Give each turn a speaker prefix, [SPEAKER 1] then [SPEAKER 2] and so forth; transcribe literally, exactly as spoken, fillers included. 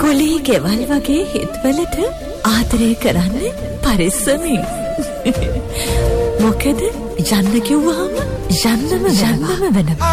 [SPEAKER 1] කුලී ගෙවල් වගේ හිතවලට ආදරය කරන්න පරිස්සමෙන්. මොකද යන්න කිව්වහම යන්නම යන්නම වෙනවා.